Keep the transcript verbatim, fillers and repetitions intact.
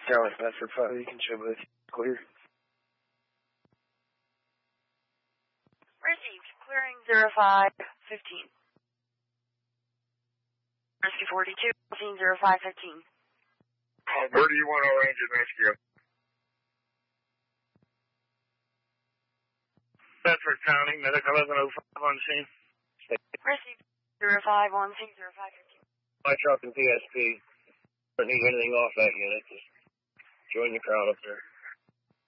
Dallas Bedford five, you can show both. Clear. Received. Clearing zero five fifteen. Rescue forty-two, scene zero five fifteen. Uh, where do you want our engine rescue? Bedford County, medic eleven oh five on scene. Received. zero five on scene zero five fifteen. My truck and P S P. Don't need anything off that unit. Just join the crowd up there.